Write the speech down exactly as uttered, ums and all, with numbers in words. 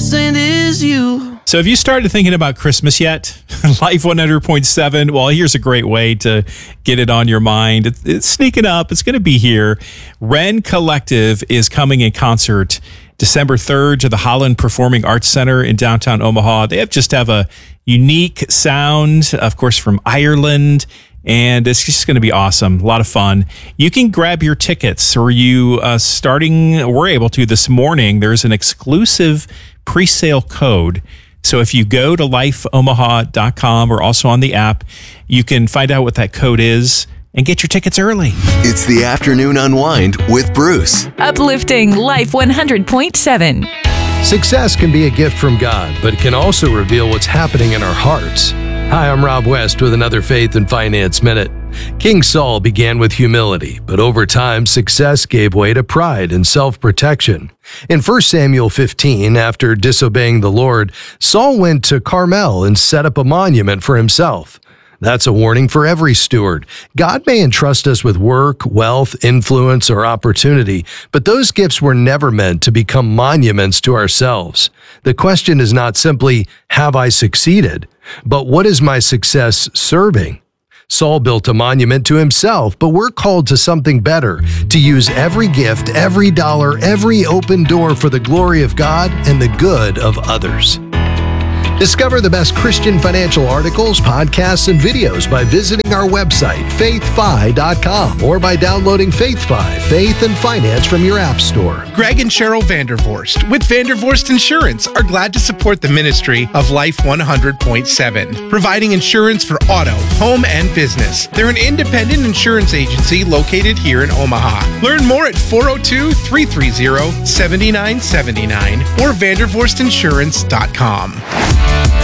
blessing is you. So have you started thinking about Christmas yet? Life one hundred point seven. Well, here's a great way to get it on your mind. It's, it's sneaking up. It's going to be here. Wren Collective is coming in concert December third to the Holland Performing Arts Center in downtown Omaha. They have just have a unique sound, of course, from Ireland. And it's just going to be awesome. A lot of fun. You can grab your tickets, or you uh, starting, we're able to this morning. There's an exclusive pre-sale code. So if you go to life omaha dot com or also on the app, you can find out what that code is and get your tickets early. It's the Afternoon Unwind with Bruce. Uplifting Life one hundred point seven. Success can be a gift from God, but it can also reveal what's happening in our hearts. Hi, I'm Rob West with another Faith and Finance Minute. King Saul began with humility, but over time, success gave way to pride and self-protection. In First Samuel fifteen, after disobeying the Lord, Saul went to Carmel and set up a monument for himself. That's a warning for every steward. God may entrust us with work, wealth, influence, or opportunity, but those gifts were never meant to become monuments to ourselves. The question is not simply, have I succeeded? But what is my success serving? Saul built a monument to himself, but we're called to something better, to use every gift, every dollar, every open door for the glory of God and the good of others. Discover the best Christian financial articles, podcasts, and videos by visiting our website, faith fi dot com, or by downloading FaithFi, Faith and Finance from your app store. Greg and Cheryl Vandervorst with Vandervorst Insurance are glad to support the ministry of Life one hundred point seven, providing insurance for auto, home, and business. They're an independent insurance agency located here in Omaha. Learn more at four oh two, three three zero, seven nine seven nine or vandervorst insurance dot com.